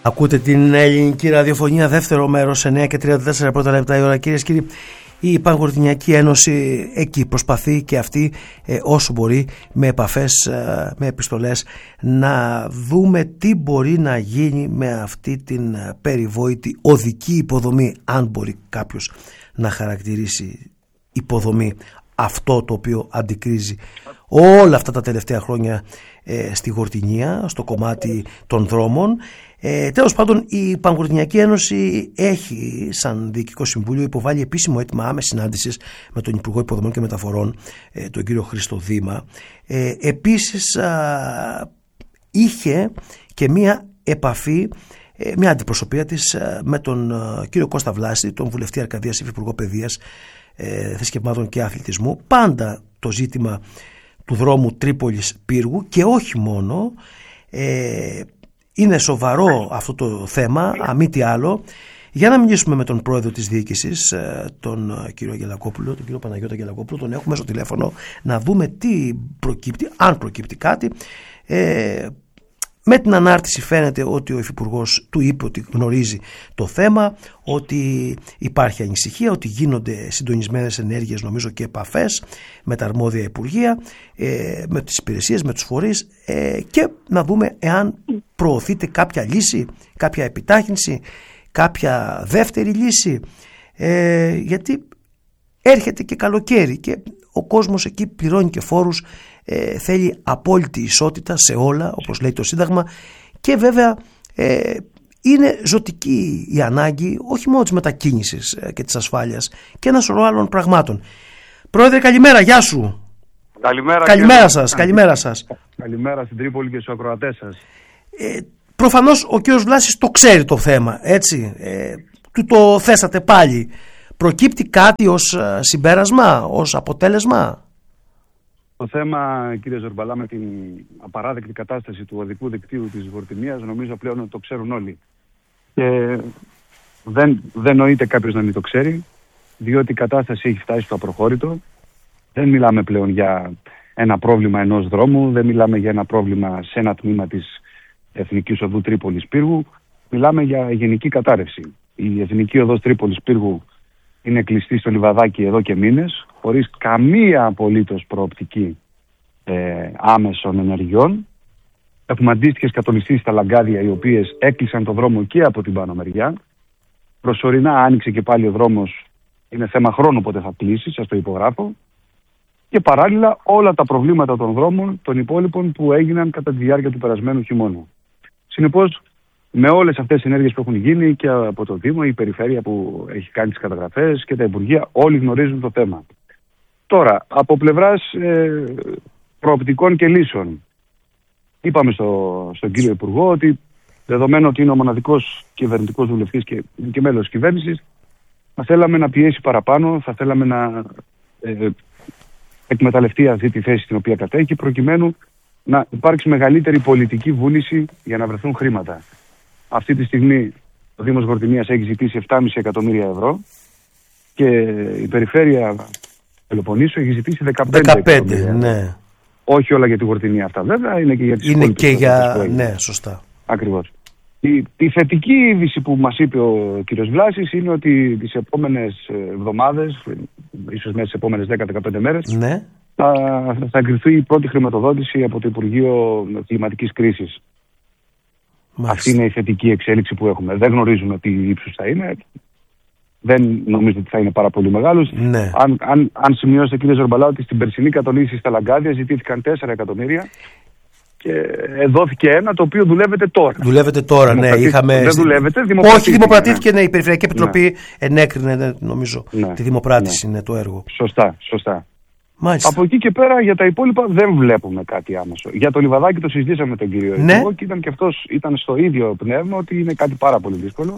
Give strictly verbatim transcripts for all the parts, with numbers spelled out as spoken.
Ακούτε την ελληνική ραδιοφωνία, δεύτερο μέρος, εννιά και τριάντα τέσσερα πρώτα λεπτά η ώρα. Κυρίες και κύριοι, η Πανχορτινιακή Ένωση εκεί προσπαθεί και αυτή ε, όσο μπορεί με επαφές, ε, με επιστολές, να δούμε τι μπορεί να γίνει με αυτή την περιβόητη οδική υποδομή, αν μπορεί κάποιος να χαρακτηρίσει υποδομή αυτό το οποίο αντικρίζει όλα αυτά τα τελευταία χρόνια ε, στη Γορτινία, στο κομμάτι των δρόμων. Ε, τέλος πάντων, η Πανχορτινιακή Ένωση έχει σαν Διοικητικό Συμβούλιο υποβάλει επίσημο αίτημα άμεσης συνάντησης με τον Υπουργό Υποδομών και Μεταφορών, ε, τον κύριο Χρήστο Δήμα. Ε, επίσης α, είχε και μία επαφή, ε, μια αντιπροσωπεία της ε, με τον ε, κύριο Κώστα Βλάση, τον βουλευτή Αρκαδίας, υφυπουργό Παιδείας, ε, Θρησκευμάτων και Αθλητισμού. Πάντα το ζήτημα του δρόμου Τρίπολης Πύργου και όχι μόνο. ε, Είναι σοβαρό αυτό το θέμα, αμή τι άλλο. Για να μιλήσουμε με τον πρόεδρο της διοίκησης, τον κύριο Γελακόπουλο, τον κύριο Παναγιώτα Γελακόπουλο, τον έχουμε στο τηλέφωνο, να δούμε τι προκύπτει, αν προκύπτει κάτι. Ε, με την ανάρτηση φαίνεται ότι ο υφυπουργός του είπε ότι γνωρίζει το θέμα, ότι υπάρχει ανησυχία, ότι γίνονται συντονισμένες ενέργειες, νομίζω, και επαφές με τα αρμόδια υπουργεία, ε, με τις υπηρεσίες, με τους φορείς, ε, και να δούμε εάν προωθείται κάποια λύση, κάποια επιτάχυνση, κάποια δεύτερη λύση, ε, γιατί έρχεται και καλοκαίρι και ο κόσμος εκεί πληρώνει και φόρους, ε, θέλει απόλυτη ισότητα σε όλα, όπως λέει το Σύνταγμα, και βέβαια ε, είναι ζωτική η ανάγκη όχι μόνο της μετακίνησης και της ασφάλειας και ένα σωρό άλλων πραγμάτων. Πρόεδρε, καλημέρα, γεια σου. Καλημέρα, καλημέρα κύριε... σας, καλημέρα σας. Καλημέρα στην Τρίπολη και στους ακροατές σας. Ε, προφανώς ο κύριος Βλάσης το ξέρει το θέμα, έτσι, ε, του το θέσατε πάλι. Προκύπτει κάτι ως συμπέρασμα, ως αποτέλεσμα? Το θέμα, κύριε Ζορμπαλά, με την απαράδεκτη κατάσταση του οδικού δικτύου της Γορτινίας, νομίζω πλέον ότι το ξέρουν όλοι. Και δεν, δεν νοείται κάποιος να μην το ξέρει, διότι η κατάσταση έχει φτάσει στο απροχώρητο. Δεν μιλάμε πλέον για ένα πρόβλημα ενός δρόμου, δεν μιλάμε για ένα πρόβλημα σε ένα τμήμα της Εθνικής Οδού Τρίπολης Πύργου. Μιλάμε για γενική κατάρρευση. Η Εθνική Οδός Τρίπολης Πύργου είναι κλειστή στο Λιβαδάκι εδώ και μήνες, χωρίς καμία απολύτως προοπτική ε, άμεσων ενεργειών. Έχουμε αντίστοιχες κατολιστήσεις στα Λαγκάδια, οι οποίες έκλεισαν το δρόμο και από την πάνω μεριά. Προσωρινά άνοιξε και πάλι ο δρόμος, είναι θέμα χρόνου πότε θα κλείσει, σας το υπογράφω. Και παράλληλα όλα τα προβλήματα των δρόμων των υπόλοιπων που έγιναν κατά τη διάρκεια του περασμένου χειμώνα. Συνεπώς, με όλες αυτές τις ενέργειες που έχουν γίνει και από το Δήμο, η Περιφέρεια που έχει κάνει τις καταγραφές και τα Υπουργεία, όλοι γνωρίζουν το θέμα. Τώρα, από πλευράς ε, προοπτικών και λύσεων, είπαμε στο, στον κύριο Υπουργό ότι δεδομένου ότι είναι ο μοναδικός κυβερνητικός βουλευτής και, και μέλος της κυβέρνησης, θα θέλαμε να πιέσει παραπάνω, θα θέλαμε να ε, εκμεταλλευτεί αυτή τη θέση την οποία κατέχει, προκειμένου να υπάρξει μεγαλύτερη πολιτική βούληση για να βρεθούν χρήματα. Αυτή τη στιγμή ο Δήμος Γορτινίας έχει ζητήσει επτά κόμμα πέντε εκατομμύρια ευρώ και η Περιφέρεια Πελοποννήσου έχει ζητήσει δεκαπέντε εκατομμύρια. Ναι. Όχι όλα για τη Γορτινία αυτά βέβαια, είναι και για τις είναι και για... Ναι, σωστά. Ακριβώς. Η, η θετική είδηση που μας είπε ο κ. Βλάσης είναι ότι τις επόμενες εβδομάδες, ίσως μέσα στις επόμενες δέκα με δεκαπέντε μέρες, ναι, θα, θα εγκριθεί η πρώτη χρηματοδότηση από το Υπουργείο Κλιματικής Κρίσης. Μάλιστα. Αυτή είναι η θετική εξέλιξη που έχουμε. Δεν γνωρίζουμε τι ύψους θα είναι. Δεν νομίζω ότι θα είναι πάρα πολύ μεγάλος. Ναι. Αν, αν, αν σημειώσετε, κύριε Ζορμπαλά, ότι στην περσινή κατολίσθηση στα Λαγκάδια ζητήθηκαν τέσσερα εκατομμύρια και δόθηκε ένα το οποίο δουλεύεται τώρα. Δουλεύεται τώρα, ναι. Είχαμε... Δεν δουλεύεται, δημοπρατήθηκε. Όχι, δημοπρατήθηκε, ναι. Η Περιφερειακή Επιτροπή ναι. ενέκρινε, νομίζω, ναι. τη δημοπράτηση, ναι. είναι το έργο. Σωστά, σωστά. Μάλιστα. Από εκεί και πέρα για τα υπόλοιπα δεν βλέπουμε κάτι άμεσο. Για το Λιβαδάκι το συζητήσαμε με τον κύριο ναι. Υπουργό και ήταν και αυτός ήταν στο ίδιο πνεύμα ότι είναι κάτι πάρα πολύ δύσκολο.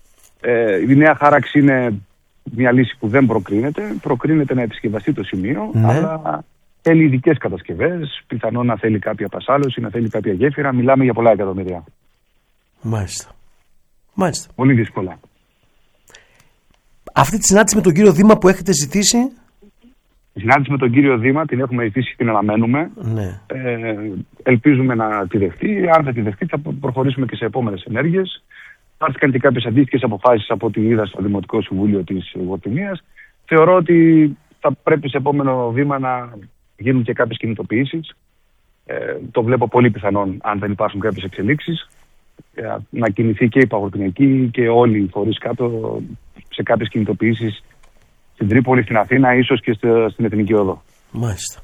Ε, η νέα χάραξη είναι μια λύση που δεν προκρίνεται. Προκρίνεται να επισκευαστεί το σημείο, ναι. αλλά θέλει ειδικές κατασκευές. Πιθανόν να θέλει κάποια πασάλωση, να θέλει κάποια γέφυρα. Μιλάμε για πολλά εκατομμύρια. Μάλιστα. Μάλιστα. Πολύ δύσκολα. Αυτή τη συνάντηση με τον κύριο Δήμα που έχετε ζητήσει. Η συνάντηση με τον κύριο Δήμα την έχουμε ζητήσει και την αναμένουμε. Ναι. Ε, ελπίζουμε να τη δεχτεί. Αν δεν τη δεχτεί, θα προχωρήσουμε και σε επόμενες ενέργειες. Πάρθηκαν και κάποιες αντίστοιχες αποφάσεις από ό,τι είδα στο Δημοτικό Συμβούλιο της Γορτυμίας. Θεωρώ ότι θα πρέπει σε επόμενο βήμα να γίνουν και κάποιες κινητοποιήσεις. Ε, το βλέπω πολύ πιθανόν, αν δεν υπάρχουν κάποιες εξελίξεις, ε, να κινηθεί και η Παγορτινιακή και όλοι οι φορείς κάτω σε κάποιες κινητοποιήσεις στην Τρίπολη, στην Αθήνα, ίσως και στην Εθνική Οδό. Μάλιστα.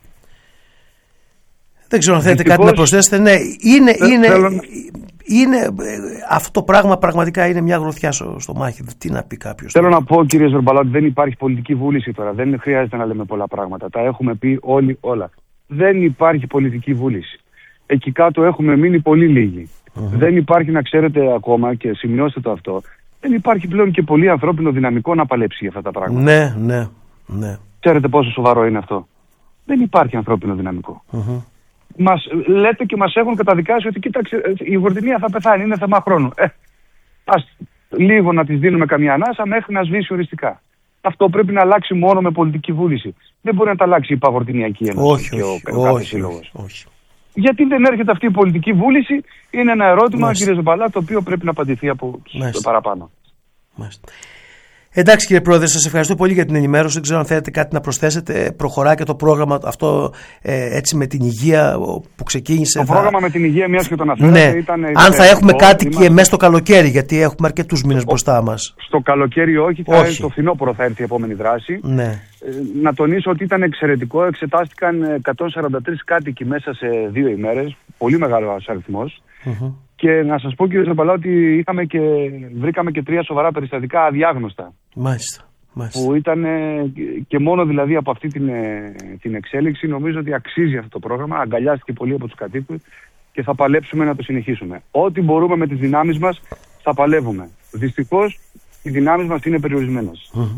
Δεν ξέρω αν θέλετε κάτι να προσθέσετε. Ναι, είναι, Θε, είναι, θέλω... είναι, αυτό το πράγμα πραγματικά είναι μια γροθιά στο, στο μάχη. Τι να πει κάποιος. Θέλω να πω, κύριε Ζορμπαλά, ότι δεν υπάρχει πολιτική βούληση τώρα. Δεν χρειάζεται να λέμε πολλά πράγματα. Τα έχουμε πει όλοι όλα. Δεν υπάρχει πολιτική βούληση. Εκεί κάτω έχουμε μείνει πολύ λίγοι. Mm-hmm. Δεν υπάρχει, να ξέρετε ακόμα, και σημειώστε το αυτό, δεν υπάρχει πλέον και πολύ ανθρώπινο δυναμικό να παλέψει για αυτά τα πράγματα. Ναι, ναι, ναι. Ξέρετε πόσο σοβαρό είναι αυτό. Δεν υπάρχει ανθρώπινο δυναμικό. Mm-hmm. Μας λέτε και μας έχουν καταδικάσει ότι κοίταξε, η Γορτυμία θα πεθάνει, είναι θέμα χρόνου. Ε, ας λίγο να της δίνουμε καμία ανάσα μέχρι να σβήσει οριστικά. Αυτό πρέπει να αλλάξει μόνο με πολιτική βούληση. Δεν μπορεί να τα αλλάξει η Παγορτινιακή Ένωση όχι, και όχι, ο κάθε όχι, σύλλογος. όχι. Γιατί δεν έρχεται αυτή η πολιτική βούληση, είναι ένα ερώτημα, Μάλιστα. κύριε Ζομπαλά, το οποίο πρέπει να απαντηθεί από το παραπάνω. Μάλιστα. Εντάξει, κύριε Πρόεδρε, σας ευχαριστώ πολύ για την ενημέρωση. Δεν ξέρω αν θέλετε κάτι να προσθέσετε. Προχωρά και το πρόγραμμα αυτό ε, έτσι με την υγεία που ξεκίνησε. Το θα... πρόγραμμα με την υγεία, μιας και τον αναφέρατε, ναι. ήταν. Αν θα έχουμε το, κάτι είμαστε... και μέσα στο καλοκαίρι, γιατί έχουμε αρκετούς μήνες ο... μπροστά μας. Στο καλοκαίρι όχι, θα όχι. στο φθινόπωρο θα έρθει η επόμενη δράση. Ναι. Ε, να τονίσω ότι ήταν εξαιρετικό. Εξετάστηκαν εκατόν σαράντα τρεις κάτοικοι μέσα σε δύο ημέρες. Πολύ μεγάλος αριθμός. Mm-hmm. Και να σας πω, κύριε Ζαμπαλά, ότι είχαμε και, βρήκαμε και τρία σοβαρά περιστατικά αδιάγνωστα. Μάλιστα. Μάλιστα. Που ήταν και μόνο δηλαδή από αυτή την, την εξέλιξη, νομίζω ότι αξίζει αυτό το πρόγραμμα. Αγκαλιάστηκε πολύ από τους κατοίκους και θα παλέψουμε να το συνεχίσουμε. Ό,τι μπορούμε με τις δυνάμεις μας θα παλεύουμε. Δυστυχώς οι δυνάμεις μας είναι περιορισμένες. Mm-hmm.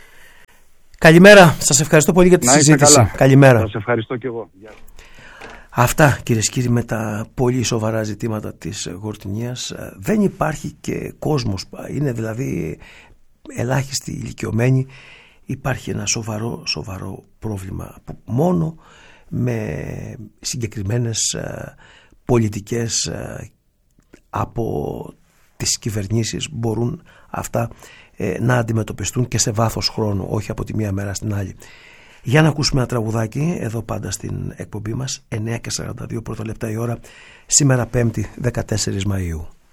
Καλημέρα. Σας ευχαριστώ πολύ για τη να συζήτηση. Καλά. Καλημέρα. Σας ευχαριστώ και εγώ. Γεια. Αυτά, κυρίες και κύριοι, με τα πολύ σοβαρά ζητήματα της Γορτυμίας. Δεν υπάρχει και κόσμος. Είναι δηλαδή ελάχιστοι ηλικιωμένοι. Υπάρχει ένα σοβαρό, σοβαρό πρόβλημα που μόνο με συγκεκριμένες πολιτικές από τις κυβερνήσεις μπορούν αυτά να αντιμετωπιστούν και σε βάθος χρόνου, όχι από τη μία μέρα στην άλλη. Για να ακούσουμε ένα τραγουδάκι εδώ πάντα στην εκπομπή μας, εννιά και σαράντα δύο πρώτα λεπτά η ώρα, σήμερα Πέμπτη δεκατέσσερις Μαΐου.